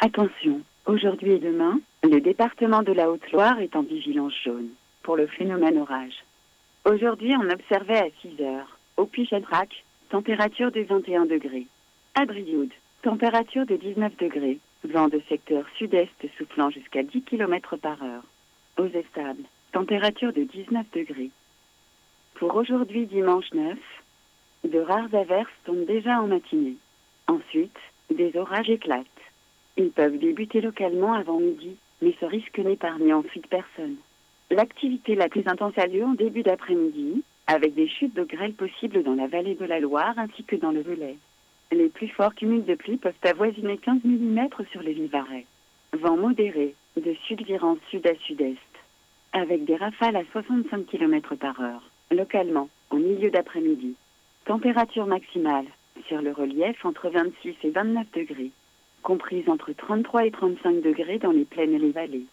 Attention, aujourd'hui et demain, le département de la Haute-Loire est en vigilance jaune pour le phénomène orage. Aujourd'hui, on observait à 6 heures, au Puy-Chadrac, température de 21 degrés. À Brioude, température de 19 degrés, vent de secteur sud-est soufflant jusqu'à 10 km par heure. Aux Estables, température de 19 degrés. Pour aujourd'hui, dimanche 9, de rares averses tombent déjà en matinée. Ensuite, des orages éclatent. Ils peuvent débuter localement avant midi, mais ce risque n'épargne ensuite personne. L'activité la plus intense a lieu en début d'après-midi, avec des chutes de grêle possibles dans la vallée de la Loire ainsi que dans le Velay. Les plus forts cumuls de pluie peuvent avoisiner 15 mm sur les Vivarais. Vent modéré, de sud virant sud à sud-est, avec des rafales à 65 km par heure, localement, en milieu d'après-midi. Température maximale, sur le relief entre 26 et 29 degrés, comprise entre 33 et 35 degrés dans les plaines et les vallées.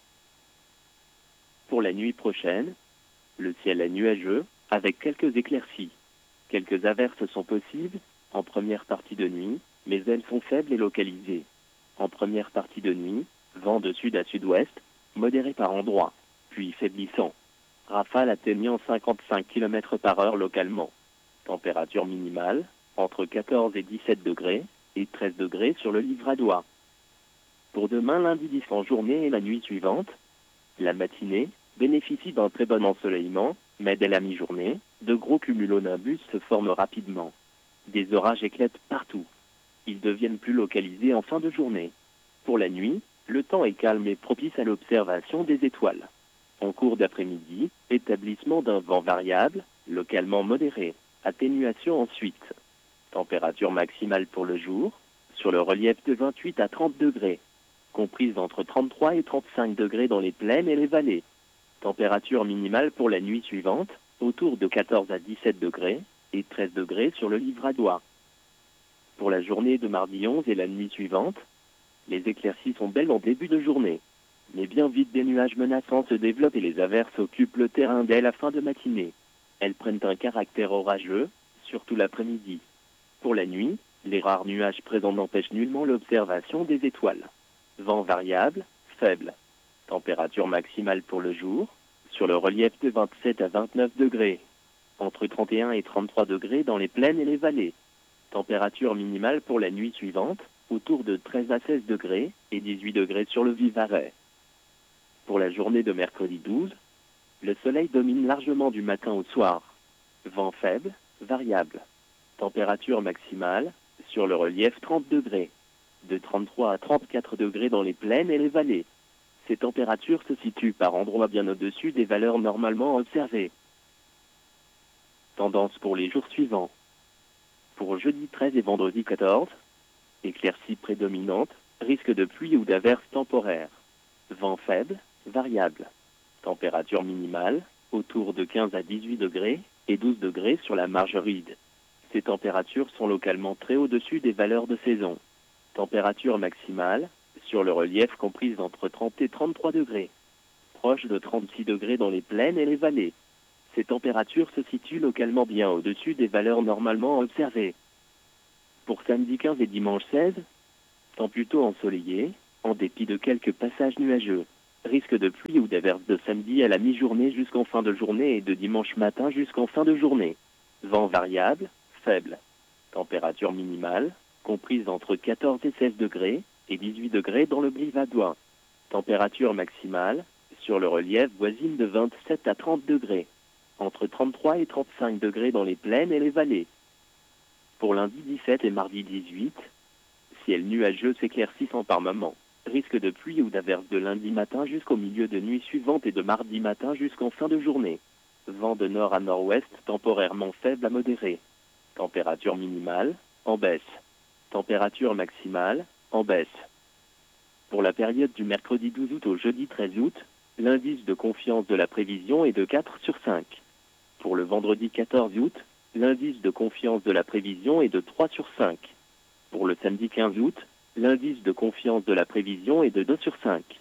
Pour la nuit prochaine, le ciel est nuageux, avec quelques éclaircies. Quelques averses sont possibles, en première partie de nuit, mais elles sont faibles et localisées. En première partie de nuit, vent de sud à sud-ouest, modéré par endroits, puis faiblissant. Rafale atteignant 55 km par heure localement. Température minimale, entre 14 et 17 degrés, et 13 degrés sur le Livradois. Pour demain lundi 10 en journée et la nuit suivante, la matinée bénéficie d'un très bon ensoleillement, mais dès la mi-journée, de gros cumulonimbus se forment rapidement. Des orages éclatent partout. Ils deviennent plus localisés en fin de journée. Pour la nuit, le temps est calme et propice à l'observation des étoiles. En cours d'après-midi, établissement d'un vent variable, localement modéré, atténuation ensuite. Température maximale pour le jour, sur le relief de 28 à 30 degrés, comprise entre 33 et 35 degrés dans les plaines et les vallées. Température minimale pour la nuit suivante, autour de 14 à 17 degrés, et 13 degrés sur le Livradois. Pour la journée de mardi 11 et la nuit suivante, les éclaircies sont belles en début de journée. Mais bien vite des nuages menaçants se développent et les averses occupent le terrain dès la fin de matinée. Elles prennent un caractère orageux, surtout l'après-midi. Pour la nuit, les rares nuages présents n'empêchent nullement l'observation des étoiles. Vent variable, faible. Température maximale pour le jour, sur le relief de 27 à 29 degrés. Entre 31 et 33 degrés dans les plaines et les vallées. Température minimale pour la nuit suivante, autour de 13 à 16 degrés et 18 degrés sur le Vivarais. Pour la journée de mercredi 12, le soleil domine largement du matin au soir. Vent faible, variable. Température maximale, sur le relief 30 degrés. De 33 à 34 degrés dans les plaines et les vallées. Ces températures se situent par endroits bien au-dessus des valeurs normalement observées. Tendance pour les jours suivants. Pour jeudi 13 et vendredi 14, éclaircies prédominantes, risque de pluie ou d'averses temporaires. Vent faible, variable. Température minimale, autour de 15 à 18 degrés et 12 degrés sur la marge ride. Ces températures sont localement très au-dessus des valeurs de saison. Température maximale, sur le relief comprise entre 30 et 33 degrés. Proche de 36 degrés dans les plaines et les vallées. Ces températures se situent localement bien au-dessus des valeurs normalement observées. Pour samedi 15 et dimanche 16, temps plutôt ensoleillé, en dépit de quelques passages nuageux. Risque de pluie ou d'averses de samedi à la mi-journée jusqu'en fin de journée et de dimanche matin jusqu'en fin de journée. Vent variable, faible. Température minimale, comprise entre 14 et 16 degrés et 18 degrés dans le Brivadois. Température maximale, sur le relief voisine de 27 à 30 degrés. Entre 33 et 35 degrés dans les plaines et les vallées. Pour lundi 17 et mardi 18, ciel nuageux s'éclaircissant par moments. Risque de pluie ou d'averses de lundi matin jusqu'au milieu de nuit suivante et de mardi matin jusqu'en fin de journée. Vent de nord à nord-ouest temporairement faible à modéré. Température minimale, en baisse. Température maximale, en baisse. Pour la période du mercredi 12 août au jeudi 13 août, l'indice de confiance de la prévision est de 4 sur 5. Pour le vendredi 14 août, l'indice de confiance de la prévision est de 3 sur 5. Pour le samedi 15 août, l'indice de confiance de la prévision est de 2 sur 5.